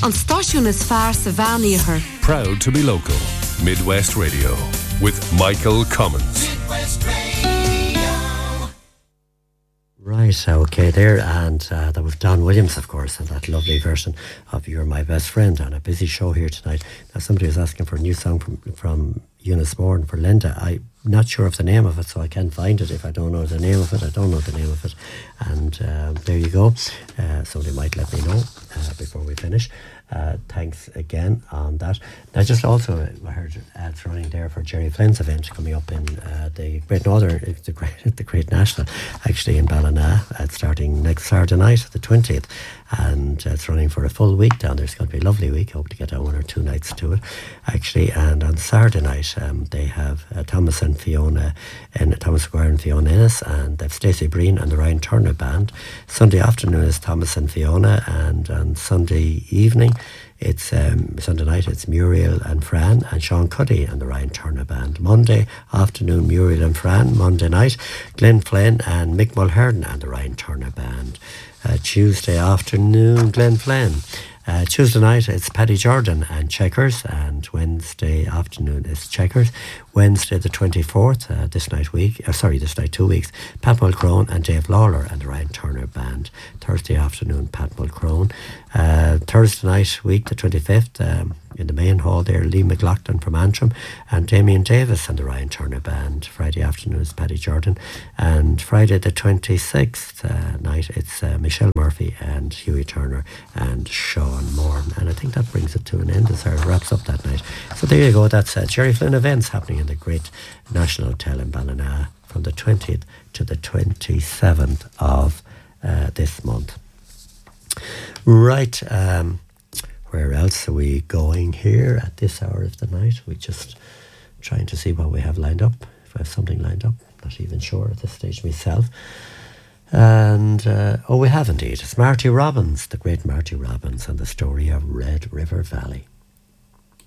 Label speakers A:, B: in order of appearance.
A: An stáisiún is fearr sa bhean.
B: Proud to be local. Midwest Radio with Michael Cummins.
C: Midwest Radio.
D: Right, okay there, and that was Don Williams, of course, and that lovely version of You're My Best Friend on a busy show here tonight. Now, somebody was asking for a new song from Eunice Moore and for Linda. I'm not sure of the name of it, so I can't find it. If I don't know the name of it, I don't know the name of it. And there you go. Somebody might let me know before we finish. Thanks again on that. Now, just also, I heard ads running there for Jerry Flynn's event coming up in the Great Northern, the Great National, actually in Ballina, starting next Saturday night, the 20th. And it's running for a full week down there. It's going to be a lovely week. I hope to get down 1 or 2 nights to it, actually. And on Saturday night, they have Thomas and Fiona, and Thomas Squire and Fiona Ennis, and they have Stacey Breen and the Ryan Turner Band. Sunday afternoon is Thomas and Fiona, and on Sunday evening, it's Sunday night, it's Muriel and Fran and Sean Cuddy and the Ryan Turner Band. Monday afternoon, Muriel and Fran. Monday night, Glenn Flynn and Mick Mulhern and the Ryan Turner Band. Tuesday afternoon, Glenn Flynn. Tuesday night, it's Paddy Jordan and Checkers, and Wednesday afternoon is Checkers. Wednesday the 24th, this night 2 weeks, Pat Mulcrone and Dave Lawler and the Ryan Turner Band. Thursday afternoon, Pat Mulcrone. Thursday night, week the 25th, in the main hall there, Lee McLaughlin from Antrim and Damien Davis and the Ryan Turner Band. Friday afternoon is Paddy Jordan, and Friday the 26th night, it's Michelle Murphy and Hughie Turner and Sean Moore. And I think that brings it to an end as it wraps up that night. So there you go, that's Jerry Flynn events happening in the Great National Hotel in Ballina from the 20th to the 27th of this month. Right, where else are we going here at this hour of the night? We're just trying to see what we have lined up. If I have something lined up, not even sure at this stage myself. And, we have indeed. It's Marty Robbins, the great Marty Robbins, and the story of Red River Valley.